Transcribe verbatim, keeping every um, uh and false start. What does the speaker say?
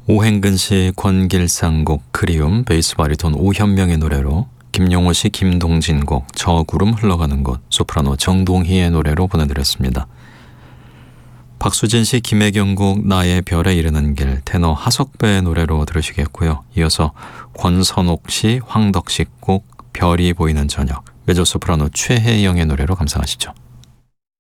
오행근 씨, 권길상 곡 그리움, 베이스 바리톤 오현명의 노래로, 김용호 씨, 김동진 곡 저 구름 흘러가는 곳, 소프라노 정동희의 노래로 보내드렸습니다. 박수진 씨, 김혜경 곡 나의 별에 이르는 길, 테너 하석배의 노래로 들으시겠고요. 이어서 권선옥 씨, 황덕식 곡 별이 보이는 저녁, 메조소프라노 최혜영의 노래로 감상하시죠.